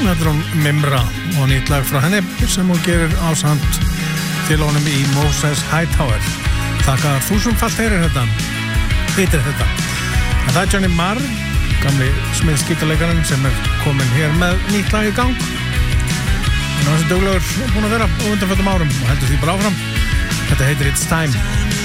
Þetta hún Mimra og nýtt lag frá henni sem hún gerir ásamt til honum í Moses Hightower. Þakka 1000-falt heyrir heitir þetta. En það Johnny Marr, gamli smiðskítarleikarinn sem komin hér með nýtt lag í gang. Þessi duglegur búin að vera á undanfjöldum árum og heldur því bara áfram. Þetta heitir It's Time.